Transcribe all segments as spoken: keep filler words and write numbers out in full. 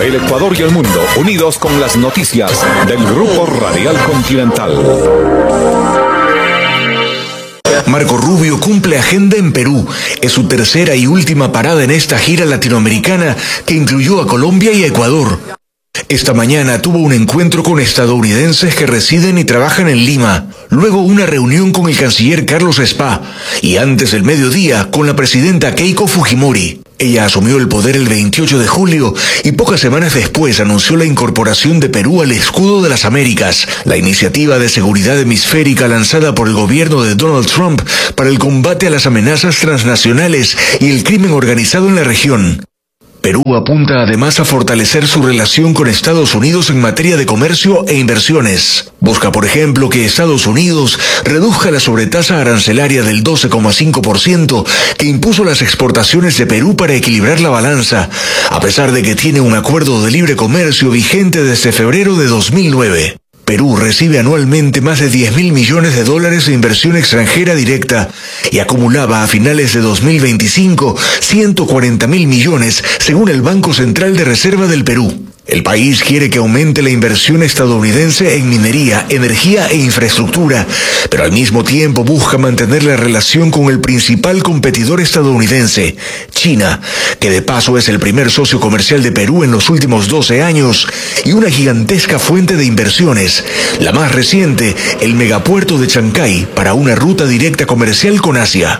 El Ecuador y el mundo unidos con las noticias del Grupo Radial Continental. Marco Rubio cumple agenda en Perú. Es su tercera y última parada en esta gira latinoamericana que incluyó a Colombia y a Ecuador. Esta mañana tuvo un encuentro con estadounidenses que residen y trabajan en Lima, luego una reunión con el canciller Carlos Spa y antes del mediodía con la presidenta Keiko Fujimori. Ella asumió el poder el veintiocho de julio y pocas semanas después anunció la incorporación de Perú al Escudo de las Américas, la iniciativa de seguridad hemisférica lanzada por el gobierno de Donald Trump para el combate a las amenazas transnacionales y el crimen organizado en la región. Perú apunta además a fortalecer su relación con Estados Unidos en materia de comercio e inversiones. Busca, por ejemplo, que Estados Unidos reduzca la sobretasa arancelaria del doce coma cinco por ciento que impuso las exportaciones de Perú para equilibrar la balanza, a pesar de que tiene un acuerdo de libre comercio vigente desde febrero de dos mil nueve. Perú recibe anualmente más de diez mil millones de dólares de inversión extranjera directa y acumulaba a finales de dos mil veinticinco ciento cuarenta mil millones según el Banco Central de Reserva del Perú. El país quiere que aumente la inversión estadounidense en minería, energía e infraestructura, pero al mismo tiempo busca mantener la relación con el principal competidor estadounidense, China, que de paso es el primer socio comercial de Perú en los últimos doce años y una gigantesca fuente de inversiones, la más reciente, el megapuerto de Chancay, para una ruta directa comercial con Asia.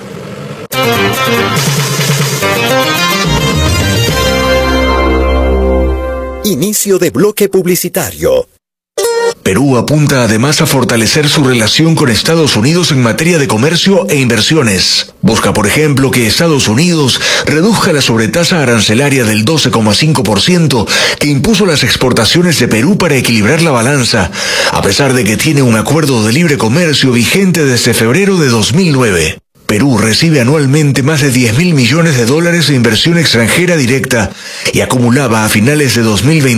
Inicio de bloque publicitario. Perú apunta además a fortalecer su relación con Estados Unidos en materia de comercio e inversiones. Busca, por ejemplo, que Estados Unidos reduzca la sobretasa arancelaria del doce coma cinco por ciento que impuso las exportaciones de Perú para equilibrar la balanza, a pesar de que tiene un acuerdo de libre comercio vigente desde febrero de dos mil nueve. Perú recibe anualmente más de diez mil millones de dólares de inversión extranjera directa y acumulaba a finales de dos mil veinte